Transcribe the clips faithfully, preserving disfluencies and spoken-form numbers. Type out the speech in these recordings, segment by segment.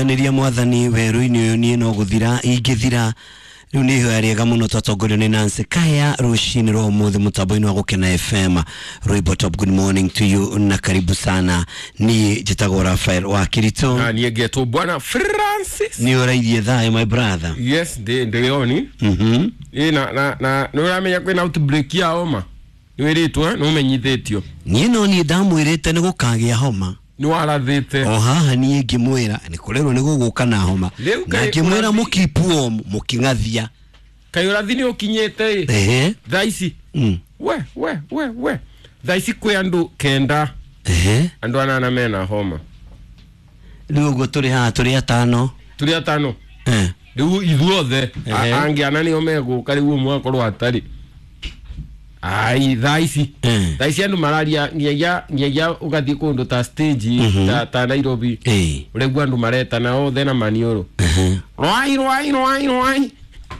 Niria mwathani weru-ini ni no guthira ingithira riu ni hariega muno twatongorio ni Nancy Kaya rushini ro muthi mutambo-ini wa Gukena F M. Roibo Top, good morning to you na karibu sana. Ni jitagwo Rafael wa Kirito na ni geto bwana Francis ni uraithie thae my brother. Yes, de ndeyoni mhm e na na na no ramenya kwina outbreak ya homa ni wiritwe no menyithitio ni no ni ndamwirite ni gukagia homa ni warathite o haha ni ngimwira ni kurerwo ni guguka na homa na ngimwira mukipuo mukingathia kayurathi ni ukinyete ehe thaisi mm. we we we we thaisi kwe andu kenda ehe andu anana mena homa riu go turi ha turi atano turi atano eh riu ithuothe angi anani omego kari wo mwako ro atari ai thaisi eh thaisi andu mararia ngiya ngiya ugathi kundu ta stage mm -hmm. ta ta Nairobi eh uregwa andu mareta na othe na manioro eh roi roi roi roi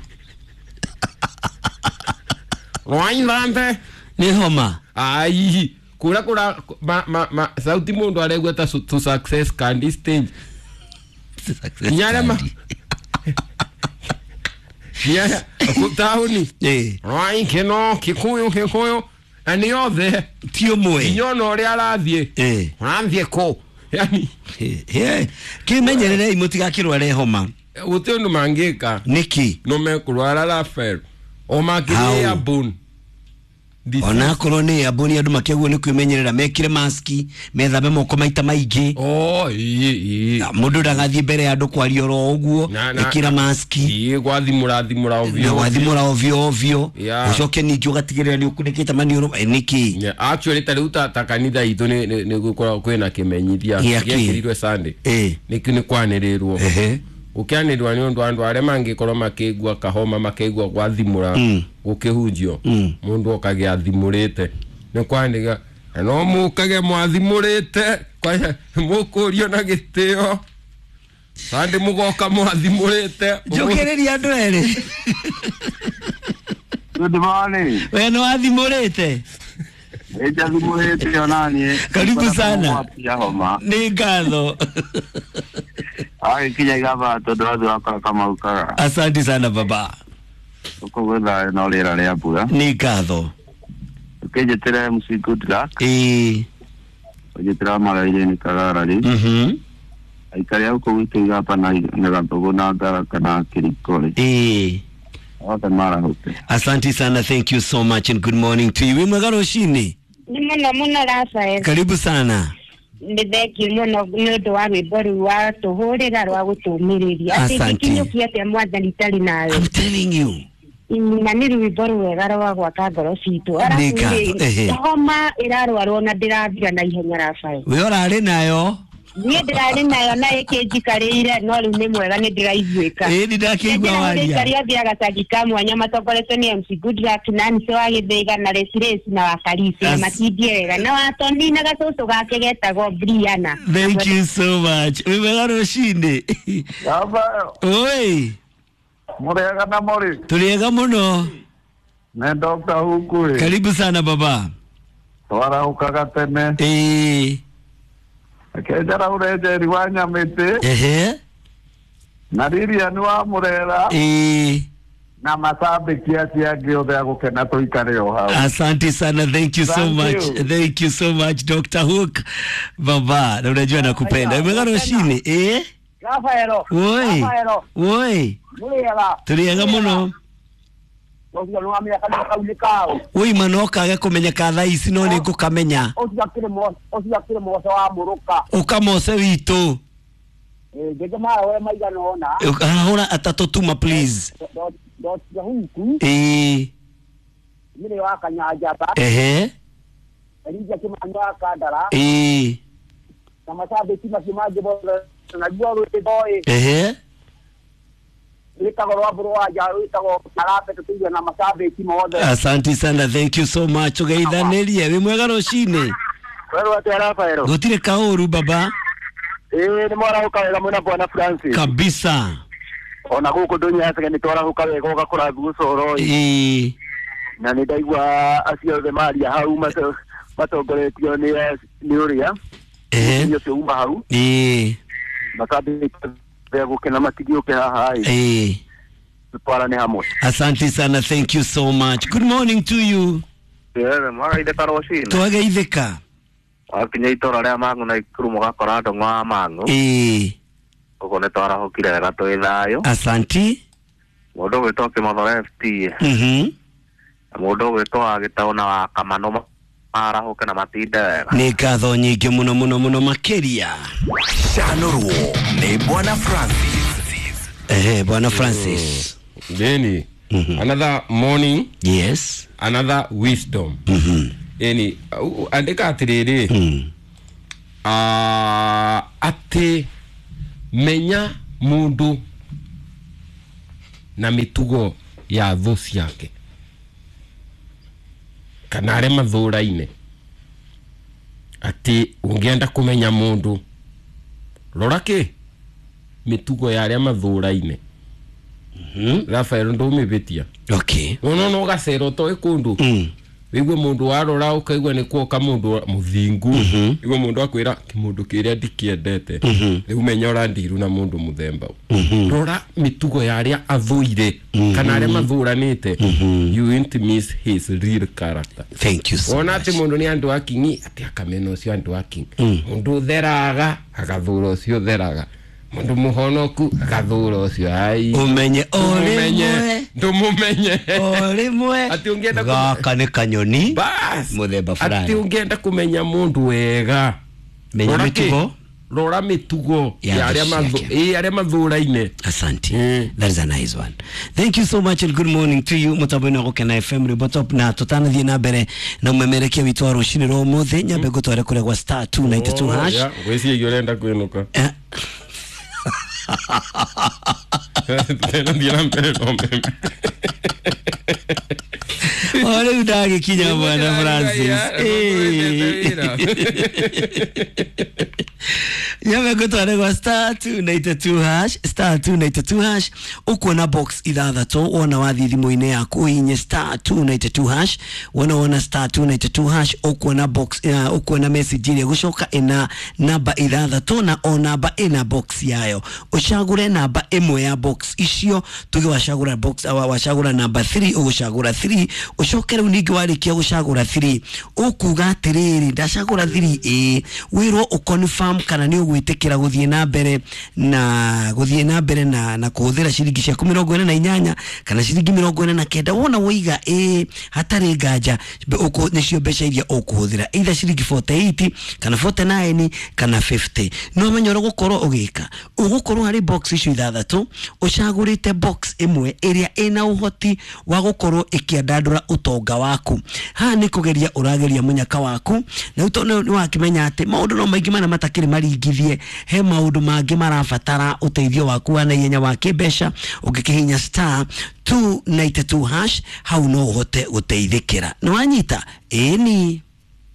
roi nante ni homa ai kura kura ma ma, ma sauti mundu aregwa ta to success candy stage nyarema ya kutauni eh roi keno kikuyu kikuyu ani othe tio mwe nyono ri arathie eh arathie ko yani eh kimenyerere imutigakirware homa uti undu mangika niki no mekurwara Rafael o makiri ya bone ona korwo ni aboni andu makiaguo ni kwimenyerera mekire maski methabe moko maita maigi oh ii ii mundu ndagathie mbere ya andu kwaria ro uguo ikira maski ii gwathimura thimura ovyo gwathimura ovyo ovyo ucoke ningi ugatigirira ni ukunikita manioro niki actually tari uta takanitha itu ni ni gukora kwina kimenyithia gikirirwe Sunday eh niki ni kwanirirwo ehe ukianirwa ni undu andu are mangikoro makigwa kahoma makigwa gwathimura gukihunjio mundu okagia thimurite ni kwaniga no mukage mwathimurite kwa mukurio na gitio sande mugoka mwathimurite jokereria andu ere good morning we no athimurite eja thimurite onani karibu sana ni ngatho ai kija gaba todo watu kama ukara asante sana baba uko wenda na lera le apura ni ngatho ukije tere musiku tla eh ukije tere mara ile ni kagara ri mhm ai kare uko wite gapa na na togo na gara kana kirikole eh ote mara hote asante sana, thank you so much and good morning to you. We magaro shini Muna muna Rafael. Karibu sana. Nditheki muno ni undu wa rwimbo wa tuhurira rwa gutumiriria ati kinyukiete mwathani tari nawe. I'm telling you. Na ni rwimbo rwega rwa gwaka ngoro citu. Homa irarwarwo na ndirathira na ihenya Rafael. We orari nayo ni ndirari nayo na ikinjikarire no riu ni mwega ni ndiraiguika eh ndakigwa waria karia thiaga tagika mwanya matokoretwo ni M C Goodluck na nse wa githaiga na resiresi na wakarisi matindie wega na watoni na gatutu gake getagwo Briana. Thank you so much. We magaro shinde baba oi murega na mori turiega muno na Doctor Huku karibu sana baba twara ukaga tene eh akejara ureje riwanya mete ehe na riria ni wa murera eh na mashabiki acia giothe agukena tuikare o hau. Asante sana, thank you so thank much you. Thank you so much Doctor Hook baba, na unajua nakupenda. Umegaro shini eh Rafaelo oi Rafaelo oi muriela turiega muno Osia no amia kana kaulikao oi manoka ga kumenya ka thaa ici no ni ngukamenya osia kire mo osia kire mo wa muruka ukamose witu eh gege mara we maigana ona ahora atatu tuma please Doctor Huku eh mire wa kanyaja ba ehe Elija kimanya kadara eh kama sabe kima kimaje bora najua rote boy ehe Nitagorwa bro aja itago narape tutuja na masabe kima wode. Asante sana, thank you so much. Ugeithanirie we mwega rocine wewe ati Rafaelo gutire kauru baba eh ni mora ukawega mwana bwana Francis kabisa ona guko dunya hata ni tora ukawega ugakora gucoro eh na ni ndaigwa acio the maria hau mato matongoretio ni ni uria eh ndio uma hau eh masabe Bego kena matigio ke haha. Eh. Para ni hamwe. Asante sana, thank you so much. Good morning to you. Yeah, mara ide karoshi. Twaga itheka. Akinya itora ria mangu na ikuru mugakora ndo ngwa mangu. Eh. Ugo ne twara hokire wega twi thayo. Asante. Mundu gwitoke mathora F T. Mhm. Mundu gwitwa agitaona wa kamano arahuke na matinde wega. Ni ngatho nyingi muno muno muno makiria. Shanuru ni Bwana Francis. Eh, Bwana Francis. Then Mhm. another morning, Yes. another wisdom. Mhm. Any uh, andika atiriri Mm. ah ati menya mundu na mitugo ya thusi yake kana are mathuraine. Ati ungienda kumenya mundu rorake mitugo ya are mathuraine. Mhm. Rafael ndumibitia Okay. no no gacero to ikundu Mm. wigwe mundu warora ukaigwa ni kuoka mundu muthingu Mhm. igwe mundu akwira kimundu kiria ndikiendete Mhm. riu menya ora ndiru na mundu muthemba Mhm. rora mitugo ya aria athuire Mhm. kana aria mathuranite Mhm. you won't miss his real character. Thank you so Ona much. ati mundu ni andu akingi ati akamena ucio andu akingi Mm. mundu theraga agathura ucio theraga mundu muhonoku agathura ucio ai Umenye Ndumumenye, orimwe. ndumumenye Orimwe. ati ungienda Gaka ni kanyoni. bas Muthemba fulani. ati ungienda kumenya mundu wega Menya Rora mitugo. ki? Rora mitugo Ya ya aria thusi mathu yake. eh aria mathuraine. Asante. Mm. That is a nice one. Thank you so much and good morning to you. Mutaboni wa Gukena F M Ribotop na tutanathie na mbere na umemerekia witwa wa rushini ro muthe nyambe gutware kure kwa star two ninety-two hash. Ya, gweci igurenda kwinuka. Eh, Tena ndira mbere no meme. Ole udage kinya Bwana Francis. Nyambe gutware kwa star two ninety-two hash, star two ninety-two hash. Ukuona box ithathatũ wona wathi thimu-inĩ yaku uhinye star two ninety-two hash. Wona wona star two ninety-two hash ukuona box uh, ukuona message ile gucoka ina namba ithathatũ na o namba ina box yayo. Ucagure namba imwe ya box icio tuge wacagura box awa wacagura namba three ugucagura three ucokere uningi warikia gucagura three ukuga atiriri ndacagura three eh wiro uconfirm kana ni ugwitikira guthie na mbere na guthie na mbere na na kuhuthira ciringi cia mirongo ine na inyanya kana ciringi mirongo ine na kenda wona wiga eh hatari nganja uko nicio mbeca iria ukuhuthira either ciringi forty-eight kana forty-nine kana fifty no menyoro gukorwo ugika ugukorwo hari box icio ithathatũ ucagurite box imwe iria ina uhoti wa gukorwo ikiandandura utonga waku ha ni kugeria urageria munyaka waku na uto ni wakimenya ati maundu no maingi mana matakiri maringithie he maundu mangi marabatara uteithio waku wa naihenya wa kibesha ugikihinya star two ninety-two hash hau no uhote guteithikira ni wanyita eni.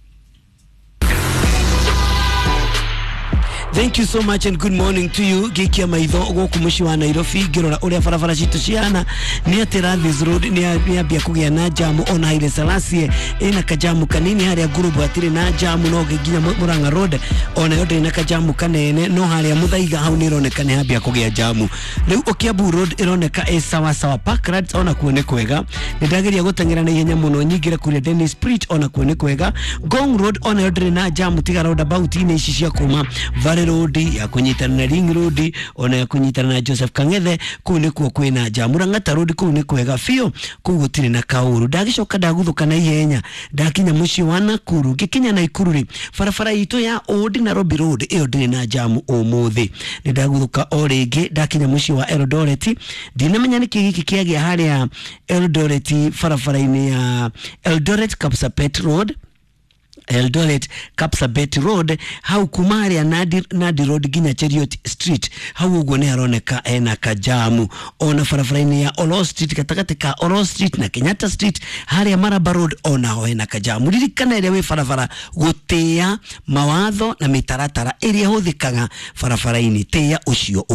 Thank you so much and good morning to you. Gikia maitho goku mushi wa Nairobi ngirora uria barabara citu ciana ni atira this road ni ambia kugia na jamu ona ile Salasie ina kajamu kanini haria group atire na jamu no ginya Muranga road ona yote ina kajamu kanene no haria Muthaiga hau ni roneka ni ambia kugia jamu riu Kiambu road ironeka e sawa sawa park rats ona kuone kwega ni ndageria gutengira na ihenya muno nyingire kuria Dennis Preach ona kuone kwega Gong road ona yote na jamu tiga road about ine ici cia kuma Valley road ya kunyitana na Ring road ona ya kunyitana na Joseph Kang'ethe kuu ni kuo kwina jamu Rangata road kuu ni kwega fio kuu gutire na kauru ndagicoka ndaguthuka na ihenya ndakinya muci wa Nakuru gikinya na Ikururi barabara itu ya Old Nairobi road iyo ndire na jamu umuthi ni ndaguthuka o ringi ndakinya muci wa Eldoret ndinamenya niki giki kiagia haria Eldoret barabara-ini ya Eldoret Kapsabet road Eldoret Kapsabet road hau kumaria Nadi, Nadi road ginya Chariot street hau ugo ni haroneka ena kajamu ona barabara-ini ya Olo street gatagati ka Olo street na Kenyatta street haria Maraba road ona ho ena kajamu ririkana iria wi barabara gutia mawatho na mitaratara iria huthikaga barabara-ini tia ucio